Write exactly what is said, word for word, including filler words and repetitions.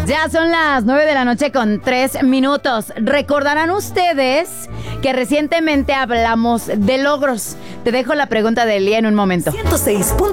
Ya son las nueve de la noche con tres minutos. Recordarán ustedes que recientemente hablamos de logros. Te dejo la pregunta del día en un momento. ciento seis punto